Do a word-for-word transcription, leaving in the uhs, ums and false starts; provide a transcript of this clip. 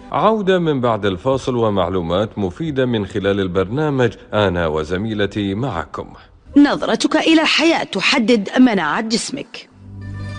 عودة من بعد الفاصل ومعلومات مفيدة من خلال البرنامج أنا وزميلتي معكم. نظرتك إلى الحياة تحدد مناعة جسمك.